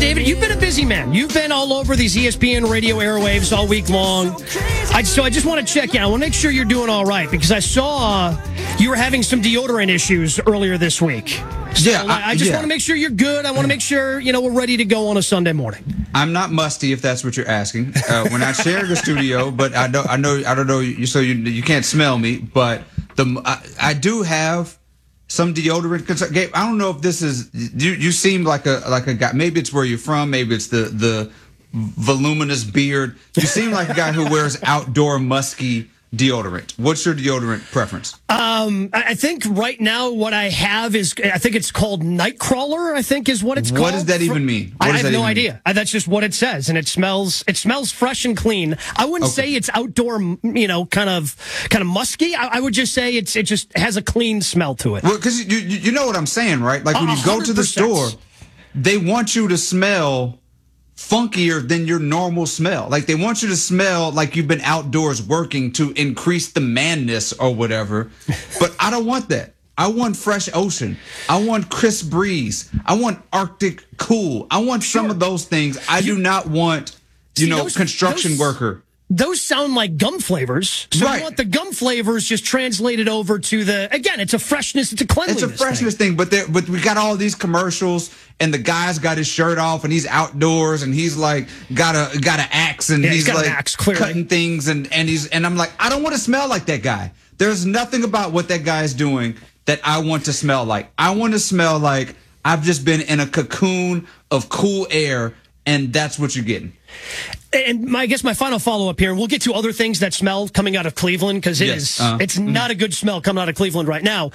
David, you've been a busy man. You've been all over these ESPN radio airwaves all week long. So I just want to check in. I want to make sure you're doing all right because I saw you were having some deodorant issues earlier this week. So I just want to make sure you're good. I want to make sure, we're ready to go on a Sunday morning. I'm not musty, if that's what you're asking. We're not sharing a studio, but I don't know, so you can't smell me. But I do have some deodorant. Gabe, I don't know if this is you seem like a guy. Maybe it's where you're from. Maybe it's the voluminous beard. You seem like a guy who wears outdoor musky deodorant. What's your deodorant preference? I think right now what I have is, I think it's called Nightcrawler, I think is what it's called. What does that even mean? I have no idea. That's just what it says, and it smells fresh and clean. I wouldn't say it's outdoor, kind of musky. I would just say it just has a clean smell to it. Well, because you know what I'm saying, right? Like when you go to the store, they want you to smell funkier than your normal smell. Like they want you to smell like you've been outdoors working to increase the manness or whatever. But I don't want that. I want fresh ocean. I want crisp breeze. I want Arctic cool. I want some of those things. I do not want, construction worker. Those sound like gum flavors. So I want the gum flavors just translated over to it's a freshness, it's a cleanliness It's a freshness thing, but we got all these commercials and the guy's got his shirt off and he's outdoors and he's like got an axe and he's like cutting things and I'm like, I don't want to smell like that guy. There's nothing about what that guy is doing that I want to smell like. I want to smell like I've just been in a cocoon of cool air, and that's what you're getting. And I guess my final follow-up here, and we'll get to other things that smell coming out of Cleveland, because it's not a good smell coming out of Cleveland right now.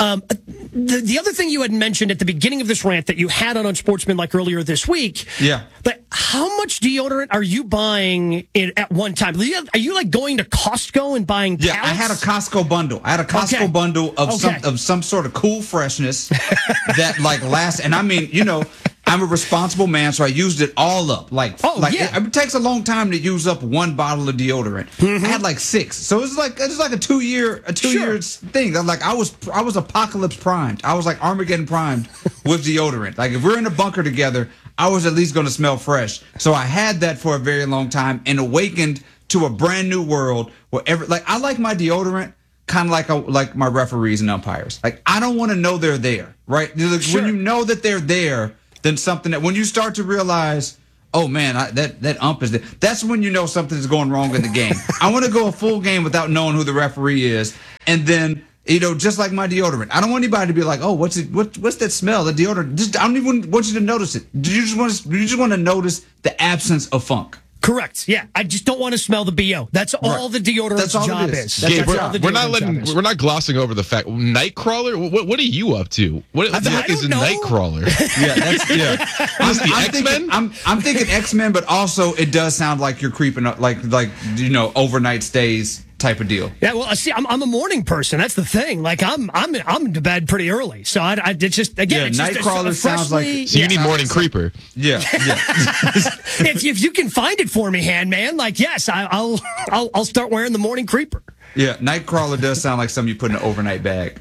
The other thing you had mentioned at the beginning of this rant that you had on Unsportsmanlike earlier this week, but how much deodorant are you buying at one time? Are you like going to Costco and buying pallets? I had a Costco bundle. I had a Costco bundle of some sort of cool freshness that lasts. And I mean, I'm a responsible man, so I used it all up. It takes a long time to use up one bottle of deodorant. I had 6, so it's like a 2 year thing. I was apocalypse primed. I was like Armageddon primed with deodorant. Like if we're in a bunker together, I was at least going to smell fresh. So I had that for a very long time and awakened to a brand new world where I like my deodorant kind of like my referees and umpires. Like I don't want to know they're there, right? When you know that they're there. Then something that when you start to realize, oh man, that ump is there. That's when you know something is going wrong in the game. I want to go a full game without knowing who the referee is, and then just like my deodorant, I don't want anybody to be like, oh, what's that smell? The deodorant. I don't even want you to notice it. You just want to notice the absence of funk. Correct. Yeah, I just don't want to smell the BO. That's all the deodorant's job is. We're not glossing over the fact Nightcrawler. What are you up to? What the heck is a Nightcrawler? That's the X-Men. I'm thinking X-Men, but also it does sound like you're creeping up, like overnight stays type of deal. Yeah, well, see, I'm a morning person. That's the thing. Like I'm to bed pretty early, so it's just Nightcrawler sounds like. So you need morning creeper. Yeah. if you can find it for me, Handman, yes, I'll start wearing the morning creeper. Yeah, Nightcrawler does sound like something you put in an overnight bag.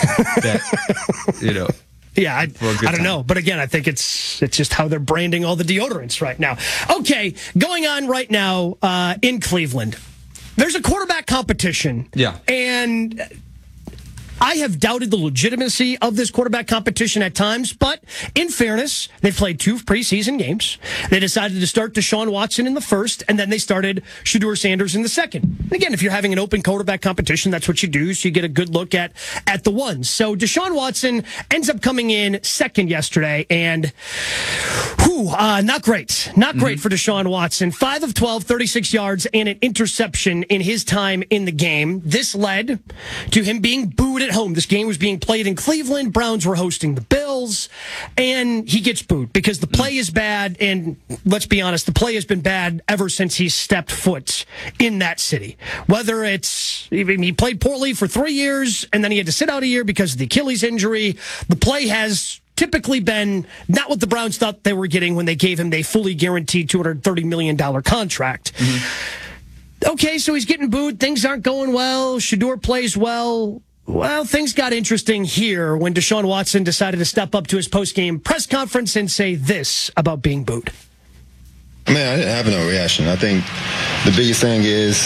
Yeah, I don't know. But again, I think it's just how they're branding all the deodorants right now. Okay, going on right now in Cleveland. There's a quarterback competition. Yeah. And I have doubted the legitimacy of this quarterback competition at times, but in fairness, they played 2 preseason games. They decided to start Deshaun Watson in the first, and then they started Shedeur Sanders in the second. Again, if you're having an open quarterback competition, that's what you do, so you get a good look at the ones. So Deshaun Watson ends up coming in second yesterday, and not great. Not great for Deshaun Watson. 5 of 12, 36 yards, and an interception in his time in the game. This led to him being booed at home. This game was being played in Cleveland. Browns were hosting the Bills, and he gets booed because the play is bad, and let's be honest, the play has been bad ever since he stepped foot in that city. Whether he played poorly for 3 years, and then he had to sit out a year because of the Achilles injury, the play has typically been not what the Browns thought they were getting when they gave him a fully guaranteed $230 million contract. Okay, so he's getting booed. Things aren't going well. Shedeur plays well. Well, things got interesting here when Deshaun Watson decided to step up to his post-game press conference and say this about being booed. Man, I didn't have no reaction. I think the biggest thing is,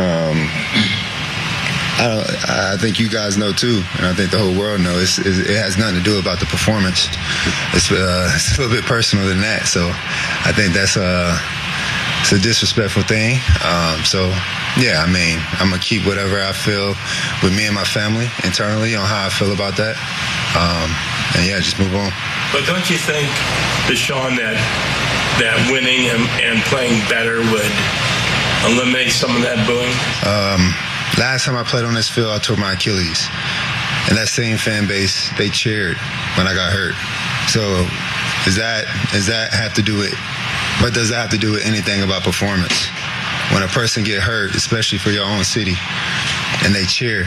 I think you guys know too, and I think the whole world knows, it has nothing to do about the performance. It's a little bit personal than that. So I think that's it's a disrespectful thing. Yeah, I mean, I'm going to keep whatever I feel with me and my family internally on how I feel about that. And yeah, just move on. But don't you think, Deshaun, that winning and playing better would eliminate some of that booing? Last time I played on this field, I tore my Achilles. And that same fan base, they cheered when I got hurt. So does that have to do with, what does that have to do with anything about performance? When a person get hurt, especially for your own city, and they cheer.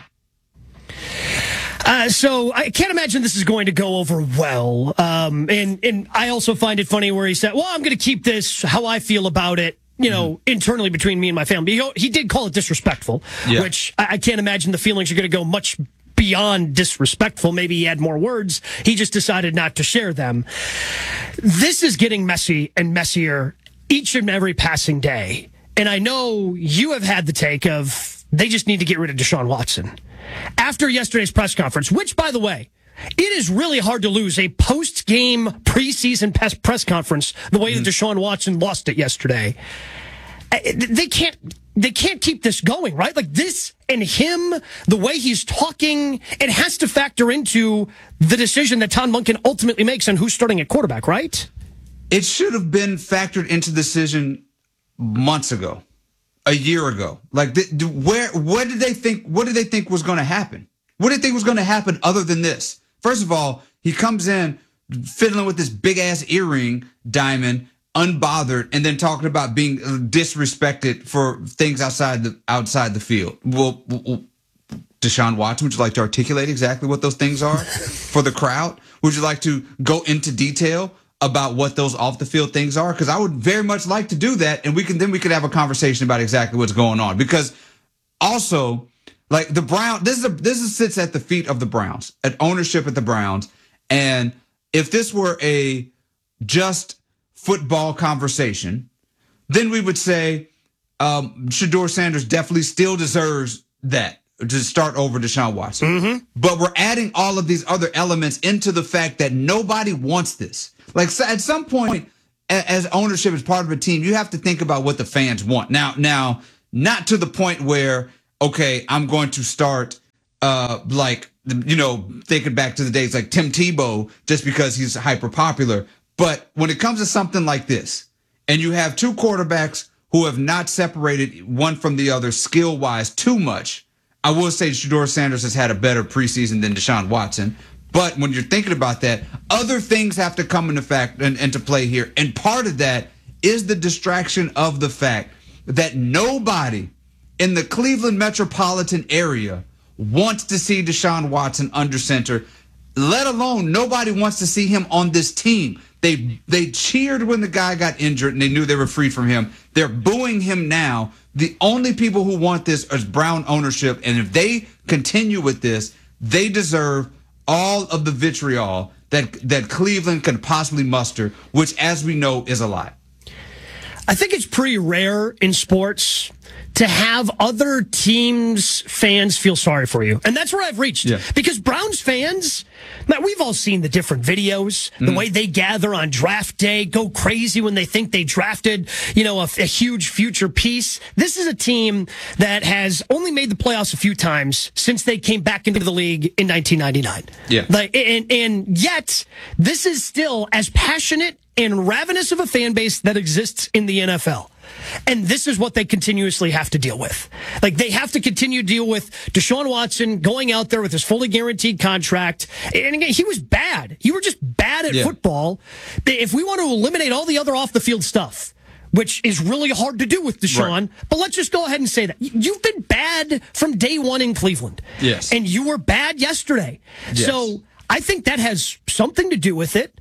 So I can't imagine this is going to go over well. And I also find it funny where he said, well, I'm going to keep this how I feel about it, internally between me and my family. He did call it disrespectful, which I can't imagine the feelings are going to go much beyond disrespectful. Maybe he had more words. He just decided not to share them. This is getting messy and messier each and every passing day. And I know you have had the take of they just need to get rid of Deshaun Watson. After yesterday's press conference, which, by the way, it is really hard to lose a post-game preseason press conference the way that Deshaun Watson lost it yesterday. They can't keep this going, right? Like this and him, the way he's talking, it has to factor into the decision that Todd Monken ultimately makes on who's starting at quarterback, right? It should have been factored into the decision months ago, a year ago. Like, what did they think was going to happen? What did they think was going to happen other than this? First of all, he comes in fiddling with this big ass earring diamond, unbothered, and then talking about being disrespected for things outside the field. Well, Deshaun Watson, would you like to articulate exactly what those things are for the crowd? Would you like to go into detail about what those off the field things are? Because I would very much like to do that, and we could have a conversation about exactly what's going on. Because also, like the Browns, this sits at the feet of the Browns, at ownership at the Browns. And if this were a just football conversation, then we would say Shedeur Sanders definitely still deserves that, to start over Deshaun Watson. But we're adding all of these other elements into the fact that nobody wants this. Like, at some point, as ownership, as part of a team, you have to think about what the fans want. Now, not to the point where, okay, I'm going to start, thinking back to the days like Tim Tebow, just because he's hyper popular. But when it comes to something like this, and you have two quarterbacks who have not separated one from the other skill-wise too much, I will say Shedeur Sanders has had a better preseason than Deshaun Watson. But when you're thinking about that, other things have to come into fact and to play here. And part of that is the distraction of the fact that nobody in the Cleveland metropolitan area wants to see Deshaun Watson under center, let alone nobody wants to see him on this team. They cheered when the guy got injured and they knew they were free from him. They're booing him now. The only people who want this is Brown ownership. And if they continue with this, they deserve all of the vitriol that Cleveland could possibly muster, which, as we know, is a lot. I think it's pretty rare in sports to have other teams' fans feel sorry for you. And that's where I've reached. Yeah. Because Browns fans, Matt, we've all seen the different videos, the way they gather on draft day, go crazy when they think they drafted, a huge future piece. This is a team that has only made the playoffs a few times since they came back into the league in 1999. Yeah. And yet, this is still as passionate and ravenous of a fan base that exists in the NFL. And this is what they continuously have to deal with. Like, they have to continue to deal with Deshaun Watson going out there with his fully guaranteed contract. And again, he was bad. You were just bad at football. If we want to eliminate all the other off the field stuff, which is really hard to do with Deshaun, but let's just go ahead and say that you've been bad from day one in Cleveland. Yes. And you were bad yesterday. Yes. So I think that has something to do with it.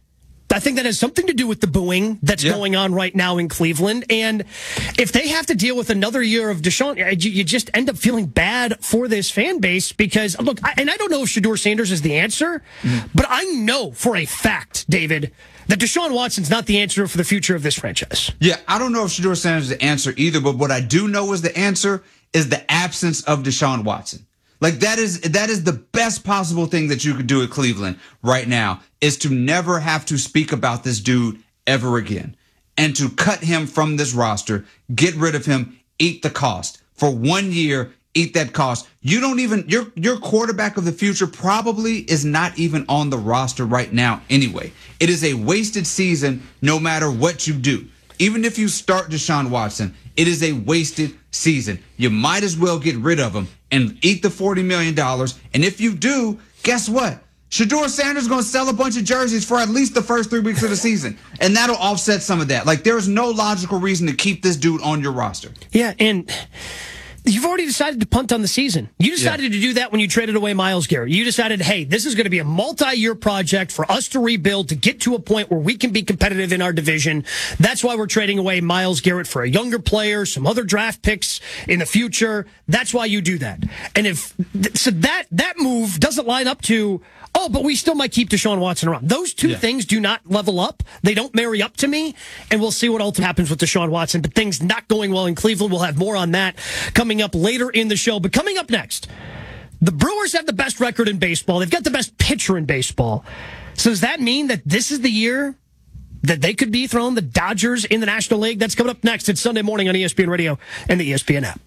I think that has something to do with the booing that's going on right now in Cleveland. And if they have to deal with another year of Deshaun, you just end up feeling bad for this fan base because, look, I don't know if Shedeur Sanders is the answer, but I know for a fact, David, that Deshaun Watson's not the answer for the future of this franchise. Yeah, I don't know if Shedeur Sanders is the answer either, but what I do know is the answer is the absence of Deshaun Watson. Like that is the best possible thing that you could do at Cleveland right now is to never have to speak about this dude ever again and to cut him from this roster, get rid of him, eat the cost for 1 year, eat that cost. You don't even your quarterback of the future probably is not even on the roster right now anyway. It is a wasted season no matter what you do. Even if you start Deshaun Watson, it is a wasted season. You might as well get rid of him and eat the $40 million. And if you do, guess what? Shedeur Sanders is going to sell a bunch of jerseys for at least the first 3 weeks of the season. And that'll offset some of that. Like, there's no logical reason to keep this dude on your roster. Yeah, and you've already decided to punt on the season. You decided to do that when you traded away Myles Garrett. You decided, hey, this is going to be a multi-year project for us to rebuild, to get to a point where we can be competitive in our division. That's why we're trading away Myles Garrett for a younger player, some other draft picks in the future. That's why you do that. And so that move doesn't line up to, oh, but we still might keep Deshaun Watson around. Those two things do not level up. They don't marry up to me. And we'll see what ultimately happens with Deshaun Watson. But things not going well in Cleveland. We'll have more on that coming up later in the show. But coming up next, the Brewers have the best record in baseball. They've got the best pitcher in baseball. So does that mean that this is the year that they could dethrone the Dodgers in the National League? That's coming up next. It's Sunday morning on ESPN Radio and the ESPN app.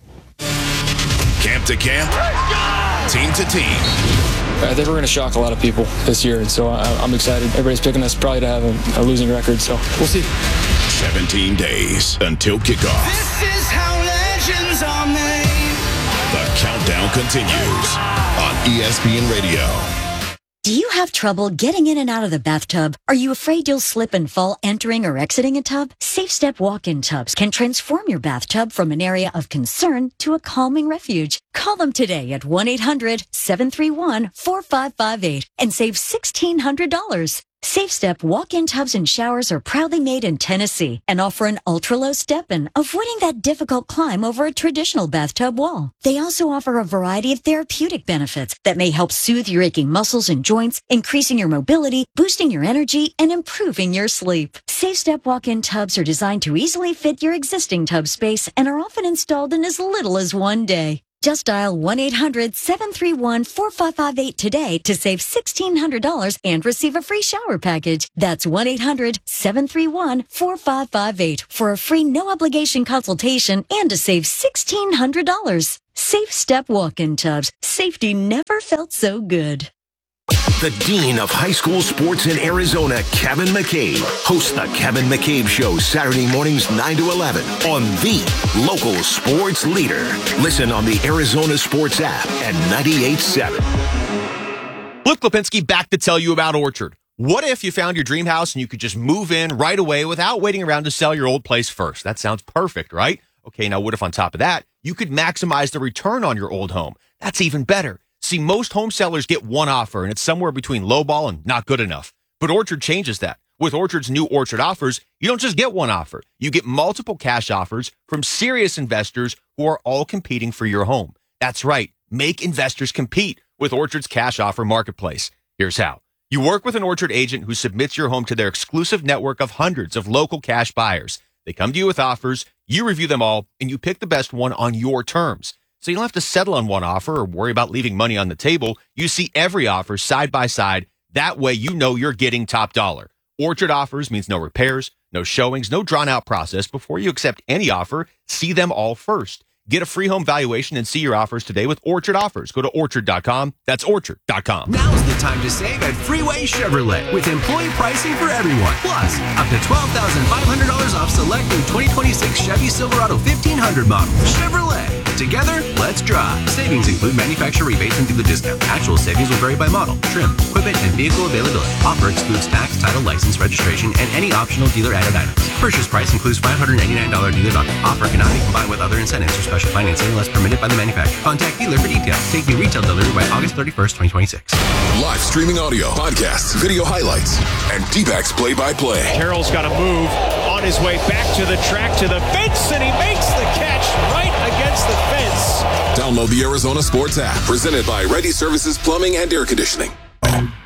Camp to camp, team to team. I think we're going to shock a lot of people this year, and so I'm excited. Everybody's picking us probably to have a losing record, so we'll see. 17 days until kickoff. This is how legends are made. The countdown continues on ESPN Radio. Do you have trouble getting in and out of the bathtub? Are you afraid you'll slip and fall entering or exiting a tub? Safe Step walk-in tubs can transform your bathtub from an area of concern to a calming refuge. Call them today at 1-800-731-4558 and save $1,600. Safe Step walk-in tubs and showers are proudly made in Tennessee and offer an ultra-low step-in, avoiding that difficult climb over a traditional bathtub wall. They also offer a variety of therapeutic benefits that may help soothe your aching muscles and joints, increasing your mobility, boosting your energy, and improving your sleep. Safe Step walk-in tubs are designed to easily fit your existing tub space and are often installed in as little as 1 day. Just dial 1-800-731-4558 today to save $1,600 and receive a free shower package. That's 1-800-731-4558 for a free no-obligation consultation and to save $1,600. Safe Step walk-in tubs. Safety never felt so good. The Dean of High School Sports in Arizona, Kevin McCabe, hosts the Kevin McCabe Show Saturday mornings 9 to 11 on the local sports leader. Listen on the Arizona Sports app at 98.7. Luke Lipinski back to tell you about Orchard. What if you found your dream house and you could just move in right away without waiting around to sell your old place first? That sounds perfect, right? Okay, now what if on top of that, you could maximize the return on your old home? That's even better. See, most home sellers get one offer, and it's somewhere between lowball and not good enough. But Orchard changes that. With Orchard's new Orchard offers, you don't just get one offer. You get multiple cash offers from serious investors who are all competing for your home. That's right. Make investors compete with Orchard's cash offer marketplace. Here's how. You work with an Orchard agent who submits your home to their exclusive network of hundreds of local cash buyers. They come to you with offers, you review them all, and you pick the best one on your terms. So you don't have to settle on one offer or worry about leaving money on the table. You see every offer side by side. That way you know you're getting top dollar. Orchard offers means no repairs, no showings, no drawn-out process. Before you accept any offer, see them all first. Get a free home valuation and see your offers today with Orchard Offers. Go to Orchard.com. That's Orchard.com. Now's the time to save at Freeway Chevrolet with employee pricing for everyone. Plus, up to $12,500 off select new 2026 Chevy Silverado 1500 model. Chevrolet. Together, let's drive. Savings include manufacturer rebates and dealer discount. Actual savings will vary by model, trim, equipment, and vehicle availability. Offer excludes tax, title, license, registration, and any optional dealer-added items. Purchase price includes $599 dealer docket. Offer cannot be combined with other incentives or special financing unless permitted by the manufacturer. Contact dealer for details. Take new retail delivery by August 31st, 2026. Live streaming audio, podcasts, video highlights, and D-backs play-by-play. Carroll's got to move on his way back to the track, to the fence, and he makes the catch right against the fence. Download the Arizona Sports app, presented by Ready Services Plumbing and Air Conditioning.